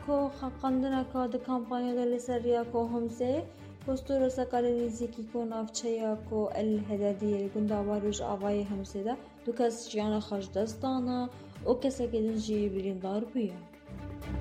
کو خاقاندنا کا د کامپانیا لسریا کو همسه پستور سکالنیزی کی کو نافچیا کو الهدادی گنداواروش آوای همسه دا دو کس جیان خش دستانا او کسی که دن جی بریندار بیا